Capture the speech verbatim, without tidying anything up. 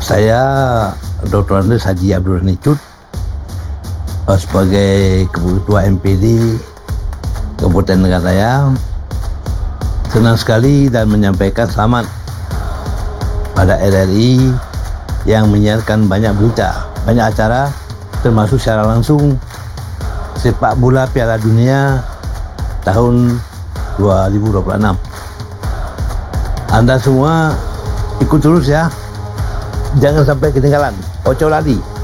Saya Doktor Andes Haji Abdul Nicut sebagai Ketua M P D Kabupaten Mekaraya senang sekali dan menyampaikan selamat pada R R I yang menyiarkan banyak berita, banyak acara, termasuk secara langsung sepak bola Piala Dunia tahun dua ribu dua puluh enam. Anda semua ikut terus ya, jangan sampai ketinggalan. Ojo lali.